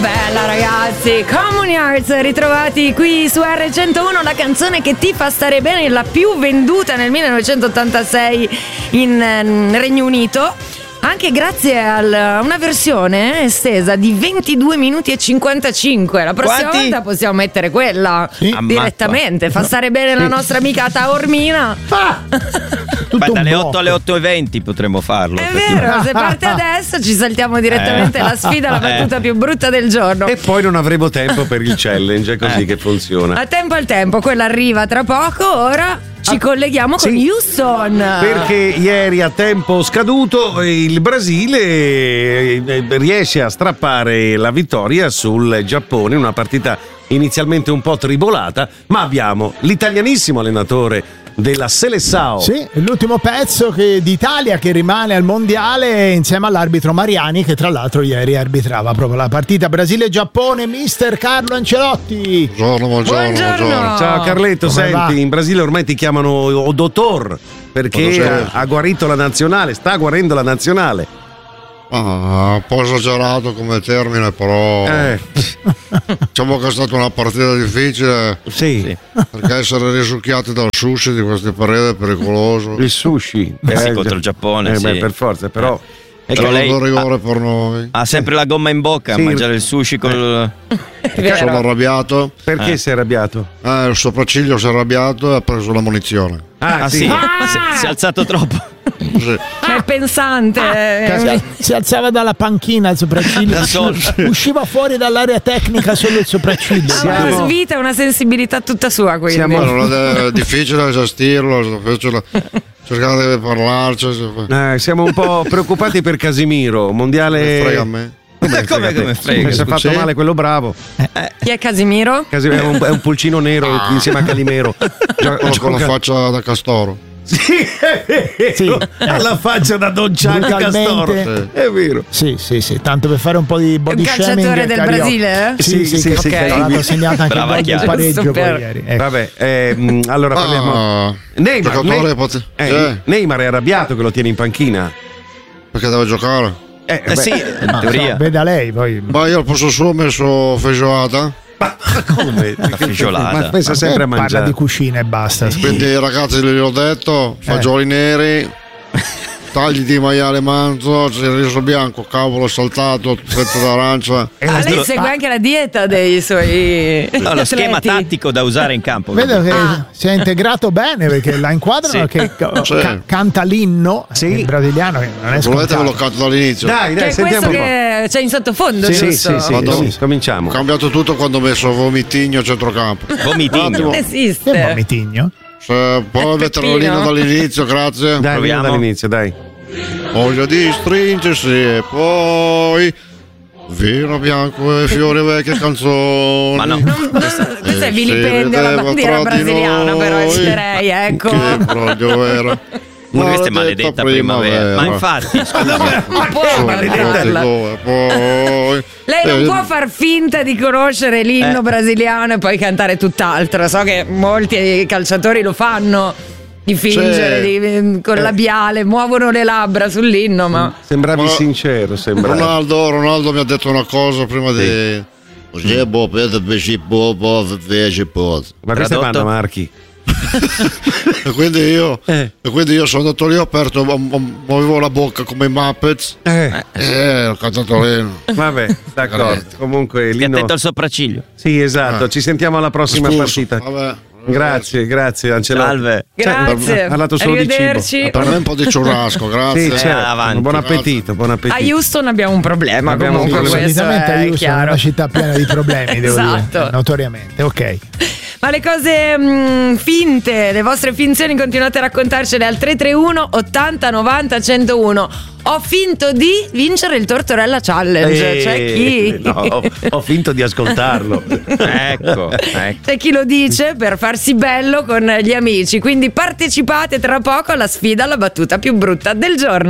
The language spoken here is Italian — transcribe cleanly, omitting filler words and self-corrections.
bella, ragazzi. Common Hearts, ritrovati qui su R101, la canzone che ti fa stare bene, la più venduta nel 1986 in Regno Unito, anche grazie a una versione estesa di 22 minuti e 55. La prossima volta possiamo mettere quella direttamente. Fa stare bene la nostra amica Taormina. Dalle 8 alle 8:20 potremmo farlo. È vero, se parte adesso ci saltiamo direttamente la sfida, la battuta più brutta del giorno. E poi non avremo tempo per il challenge, è così che funziona. A tempo al tempo, quella arriva tra poco. Ora ci colleghiamo con Houston, perché ieri a tempo scaduto il Brasile riesce a strappare la vittoria sul Giappone, una partita inizialmente un po' tribolata, ma abbiamo l'italianissimo allenatore della Seleção. Sì, l'ultimo pezzo d'Italia che rimane al mondiale insieme all'arbitro Mariani, che tra l'altro ieri arbitrava proprio la partita Brasile-Giappone, mister Carlo Ancelotti. Buongiorno. Ciao Carletto, Come senti, va? in Brasile ormai ti chiamano o dottor, perché ha guarito la nazionale, sta guarendo la nazionale. Un po' esagerato come termine, però diciamo che è stata una partita difficile. Sì. Perché essere risucchiati dal sushi di queste pareti è pericoloso. Il sushi sì, contro il Giappone, sì. beh, per forza, però Ecco, C'è lei un rigore per noi. ha sempre la gomma in bocca a mangiare il sushi col... Sono arrabbiato. Perché sei arrabbiato? Il sopracciglio si è arrabbiato e ha preso la munizione. sì. Si è alzato troppo. Sì. è pensante. Si alzava dalla panchina il sopracciglio, Da solo. usciva fuori dall'area tecnica solo il sopracciglio. Ha una svita e una sensibilità tutta sua, quindi. È difficile gestirlo, cercare di parlarci. Siamo un po' preoccupati per Casimiro, mondiale. Frega a me. Come frega? Si è fatto male quello bravo. Chi è Casimiro? Casimiro è un pulcino nero insieme a Calimero. Quello con la faccia da castoro. Sì, ha la faccia da Don Gianni Castoro. Brutalmente. È vero. Sì, tanto per fare un po' di body Un shaming. calciatore del Carioca. Brasile? Sì, ok. tra l'altro ha segnato anche Brava, il chiaro. pareggio poi Super. ieri. Ecco. Vabbè, allora parliamo. Neymar è arrabbiato che lo tiene in panchina. Perché deve giocare? Sì, in teoria. Veda lei poi. Ma io al posto suo ho messo feijoada. Ma come? La feijoada. Ma pensa sempre a Parla mangiare. di cucina e basta. Quindi ragazzi gli ho detto, fagioli neri, tagli di maiale manzo, riso bianco, cavolo saltato, fetta d'arancia. Lei segue anche la dieta dei suoi No, lo schema atleti. tattico da usare in campo. Vedo che si è integrato bene, perché la inquadrano che canta l'inno il brasiliano, che non è Volete ve lo scontato. canto dall'inizio? Dai, Che è sentiamo questo un po'. che c'è in sottofondo, Sì, giusto? cominciamo. Ho cambiato tutto quando ho messo vomitigno a centrocampo. Vomitigno. Esiste. Che vomitigno? Poi metterolino dall'inizio, grazie. Dai, Proviamo. dall'inizio, dai. Voglia di stringersi e poi vino bianco e fiori vecchie canzoni. Ma no. Questo è vilipendio alla bandiera brasiliana, però eviterei, ecco. Che broglio era. Questa è maledetta primavera. Ma infatti, scusa. Ma può maledettarla. Poi Lei non può far finta di conoscere l'inno brasiliano e poi cantare tutt'altro. So che molti calciatori lo fanno, di fingere con il labiale, muovono le labbra sull'inno, ma Sembravi sincero, sembravi. Ronaldo mi ha detto una cosa prima di... Ma questa è Vanna Marchi. E quindi io sono andato lì, ho aperto, muovevo la bocca come i Muppets. Ho cantato l'inno. Vabbè, d'accordo. Comunque Stia l'inno. attento al sopracciglio. Sì, esatto. Ci sentiamo alla prossima Espulso. partita. Vabbè. Grazie Ancelotti. Salve. grazie. Ha parlato solo di cibo. Arrivederci. Per me un po' di churrasco, grazie. Sì, certo. avanti. Buon appetito, buon A appetito. Houston abbiamo un problema, Abbiamo un comunque problema. questo Solitamente è Houston è chiaro. una città piena di problemi, devo Esatto. dire, notoriamente. Ok. Ma le cose finte, le vostre finzioni continuate a raccontarcele al 331 80 90 101. Ho finto di vincere il Tortorella Challenge. C'è chi? No, ho finto di ascoltarlo. Ecco. C'è chi lo dice per farsi bello con gli amici. Quindi partecipate tra poco alla sfida alla battuta più brutta del giorno.